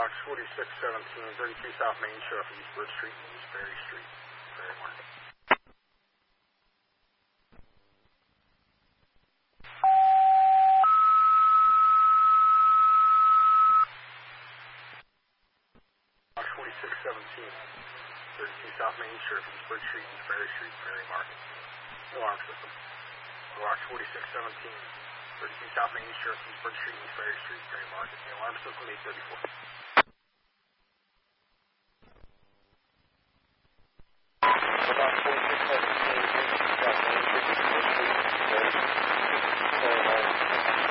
Watch 4617, 32 South Main, show up East Bridge Street and East Ferry Street, Ferry Market. Watch 4617, 32 South Main, show up East Bridge Street and East Ferry Street, Ferry Market. Alarm system. Watch 4617, 32 South Main, show up East Bridge Street and East Ferry Street, Ferry Market. The alarm system 834.